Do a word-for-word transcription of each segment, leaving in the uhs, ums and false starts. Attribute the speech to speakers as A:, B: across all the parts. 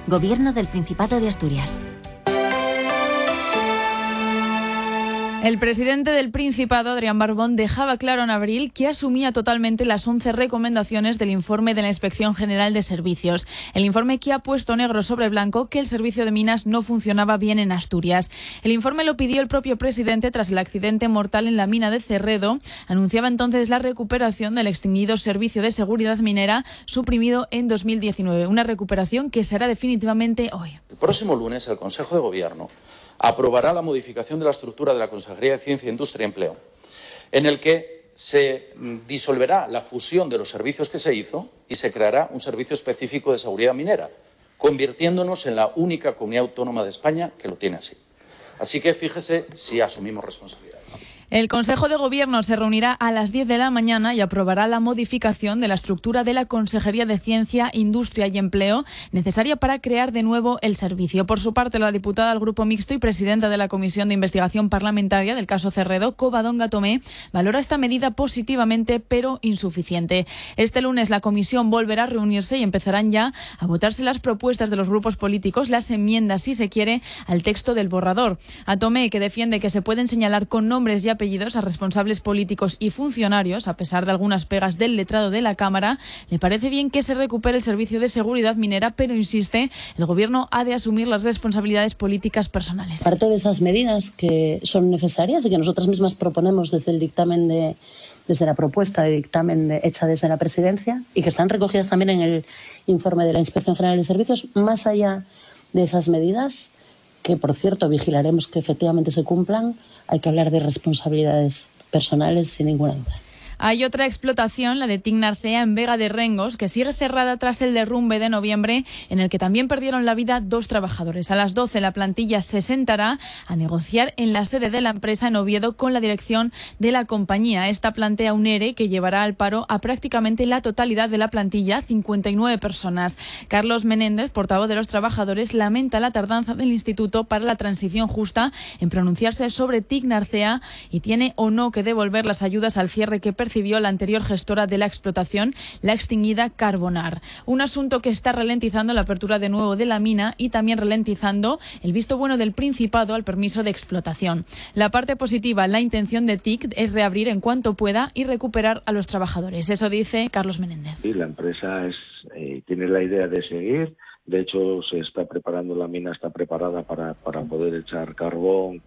A: Gobierno del Principado de Asturias.
B: El presidente del Principado, Adrián Barbón, dejaba claro en abril que asumía totalmente las once recomendaciones del informe de la Inspección General de Servicios. El informe que ha puesto negro sobre blanco que el servicio de minas no funcionaba bien en Asturias. El informe lo pidió el propio presidente tras el accidente mortal en la mina de Cerredo. Anunciaba entonces la recuperación del extinguido Servicio de Seguridad Minera, suprimido en dos mil diecinueve. Una recuperación que será definitivamente hoy.
C: El próximo lunes el Consejo de Gobierno aprobará la modificación de la estructura de la Consejería de Ciencia, Industria y Empleo, en el que se disolverá la fusión de los servicios que se hizo y se creará un servicio específico de seguridad minera, convirtiéndonos en la única comunidad autónoma de España que lo tiene así. Así que fíjese si asumimos responsabilidad.
B: El Consejo de Gobierno se reunirá a las diez de la mañana y aprobará la modificación de la estructura de la Consejería de Ciencia, Industria y Empleo, necesaria para crear de nuevo el servicio. Por su parte, la diputada del Grupo Mixto y presidenta de la Comisión de Investigación Parlamentaria del caso Cerredo, Covadonga Tomé, valora esta medida positivamente, pero insuficiente. Este lunes la comisión volverá a reunirse y empezarán ya a votarse las propuestas de los grupos políticos, las enmiendas, si se quiere, al texto del borrador. A Tomé, que defiende que se pueden señalar con nombres y apellidos a responsables políticos y funcionarios, a pesar de algunas pegas del letrado de la Cámara, le parece bien que se recupere el servicio de seguridad minera, pero insiste, el Gobierno ha de asumir las responsabilidades políticas personales.
D: Parte de esas medidas que son necesarias y que nosotras mismas proponemos desde el dictamen de desde la propuesta de dictamen de, hecha desde la Presidencia y que están recogidas también en el informe de la Inspección General de Servicios, más allá de esas medidas, que por cierto vigilaremos que efectivamente se cumplan, hay que hablar de responsabilidades personales sin ninguna duda.
B: Hay otra explotación, la de Tignarcea en Vega de Rengos, que sigue cerrada tras el derrumbe de noviembre, en el que también perdieron la vida dos trabajadores. A las doce la plantilla se sentará a negociar en la sede de la empresa en Oviedo con la dirección de la compañía. Esta plantea un ERE que llevará al paro a prácticamente la totalidad de la plantilla, cincuenta y nueve personas. Carlos Menéndez, portavoz de los trabajadores, lamenta la tardanza del Instituto para la Transición Justa en pronunciarse sobre Tignarcea y tiene o no que devolver las ayudas al cierre que percibió la anterior gestora de la explotación, la extinguida Carbonar. Un asunto que está ralentizando la apertura de nuevo de la mina y también ralentizando el visto bueno del Principado al permiso de explotación. La parte positiva, la intención de T I C es reabrir en cuanto pueda y recuperar a los trabajadores. Eso dice Carlos Menéndez.
E: Sí, la empresa es, eh, tiene la idea de seguir. De hecho, se está preparando, la mina está preparada para, para poder echar carbón.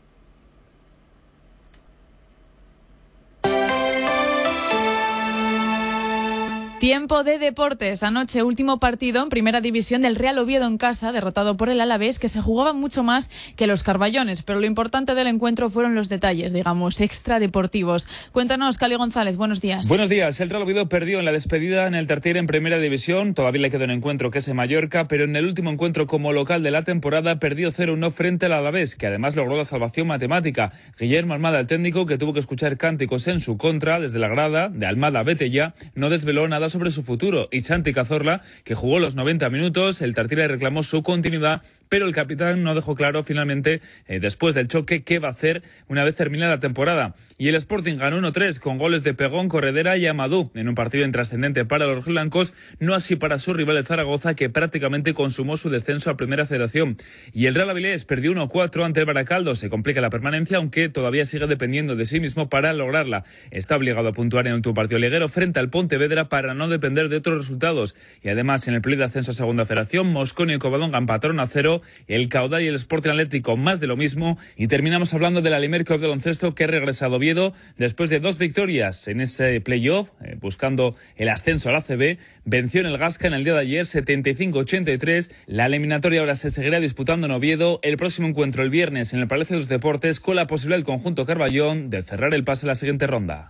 B: Tiempo de deportes. Anoche, último partido en Primera División del Real Oviedo en casa, derrotado por el Alavés, que se jugaba mucho más que los Carballones, pero lo importante del encuentro fueron los detalles, digamos, extradeportivos. Cuéntanos, Cali González, buenos días.
F: Buenos días. El Real Oviedo perdió en la despedida en el Tartiere en Primera División. Todavía le queda un encuentro que es en Mallorca, pero en el último encuentro como local de la temporada perdió cero uno frente al Alavés, que además logró la salvación matemática. Guillermo Almada, el técnico, que tuvo que escuchar cánticos en su contra desde la grada de Almada vete ya, no desveló nada sobre su futuro, y Santi Cazorla, que jugó los noventa minutos, el Tartiere reclamó su continuidad, pero el capitán no dejó claro finalmente, eh, después del choque, qué va a hacer una vez termine la temporada. Y el Sporting ganó uno tres con goles de Pegón, Corredera y Amadou, en un partido intrascendente para los blancos, no así para su rival de Zaragoza, que prácticamente consumó su descenso a Primera Federación. Y el Real Avilés perdió uno cuatro ante el Baracaldo, se complica la permanencia, aunque todavía sigue dependiendo de sí mismo para lograrla. Está obligado a puntuar en el último partido liguero frente al Pontevedra para no depender de otros resultados. Y además, en el play de ascenso a Segunda Federación, Mosconi y Covadonga empataron a cero, el Caudal y el Sporting Atlético más de lo mismo. Y terminamos hablando del Alimer Club de Baloncesto, que ha regresado a Oviedo después de dos victorias en ese playoff, eh, buscando el ascenso a la A C B. Venció en el Gasca en el día de ayer setenta y cinco ochenta y tres. La eliminatoria ahora se seguirá disputando en Oviedo. El próximo encuentro el viernes en el Palacio de los Deportes, con la posibilidad del conjunto Carballón de cerrar el pase a la siguiente ronda.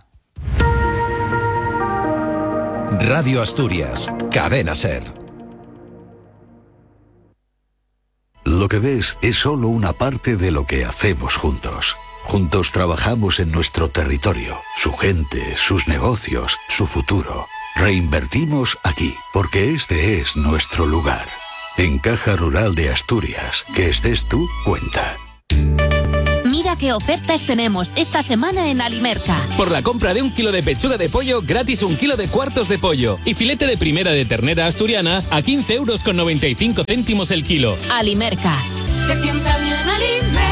G: Radio Asturias, Cadena SER. Lo que ves es solo una parte de lo que hacemos juntos. Juntos trabajamos en nuestro territorio, su gente, sus negocios, su futuro. Reinvertimos aquí, porque este es nuestro lugar. En Caja Rural de Asturias, que estés tú, cuenta.
A: Mira qué ofertas tenemos esta semana en Alimerca.
H: Por la compra de un kilo de pechuga de pollo, gratis un kilo de cuartos de pollo. Y filete de primera de ternera asturiana a quince euros con noventa y cinco céntimos el kilo.
A: Alimerca.
I: Se sienta bien Alimerca.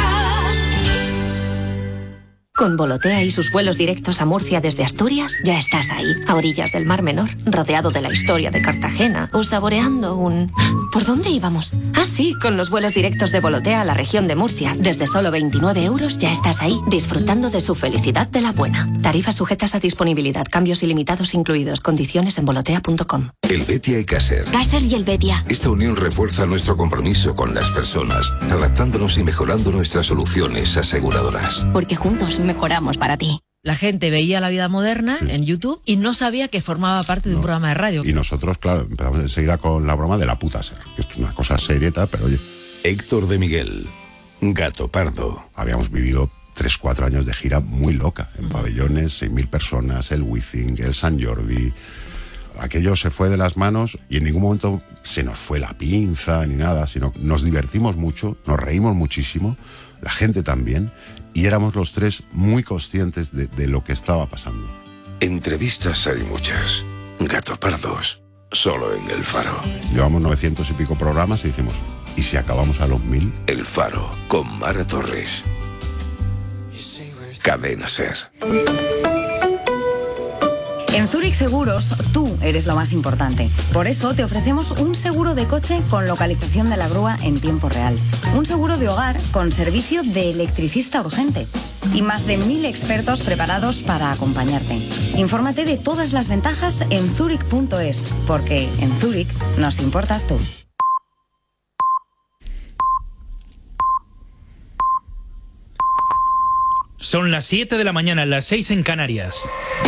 J: Con Volotea y sus vuelos directos a Murcia desde Asturias, ya estás ahí, a orillas del Mar Menor, rodeado de la historia de Cartagena, o saboreando un... ¿Por dónde íbamos? Ah, sí, con los vuelos directos de Volotea a la región de Murcia. Desde solo veintinueve euros ya estás ahí, disfrutando de su felicidad de la buena. Tarifas sujetas a disponibilidad, cambios ilimitados incluidos, condiciones en volotea punto com.
K: El Betia y Caser.
A: Caser y el Betia.
K: Esta unión refuerza nuestro compromiso con las personas, adaptándonos y mejorando nuestras soluciones aseguradoras.
A: Porque juntos mejoramos para ti.
L: La gente veía La Vida Moderna sí. en YouTube y no sabía que formaba parte de no. un programa de radio.
M: Y nosotros, claro, empezamos enseguida con la broma de la puta ser, que es una cosa serieta, pero oye.
G: Héctor de Miguel, Gato Pardo.
M: Habíamos vivido tres, cuatro años de gira muy loca, en pabellones, seis mil personas, el Wizzing, el San Jordi. Aquello se fue de las manos y en ningún momento se nos fue la pinza ni nada, sino nos divertimos mucho, nos reímos muchísimo, la gente también, y éramos los tres muy conscientes de, de lo que estaba pasando.
K: Entrevistas hay muchas. Gato Pardos, solo en El Faro.
M: Llevamos novecientos y pico programas y dijimos, ¿y si acabamos a los mil?
K: El Faro, con Mara Torres. Cadena Ser.
N: En Zurich Seguros, tú eres lo más importante. Por eso te ofrecemos un seguro de coche con localización de la grúa en tiempo real. Un seguro de hogar con servicio de electricista urgente. Y más de mil expertos preparados para acompañarte. Infórmate de todas las ventajas en zurich punto es, porque en Zurich nos importas tú.
O: Son las siete de la mañana, las seis en Canarias.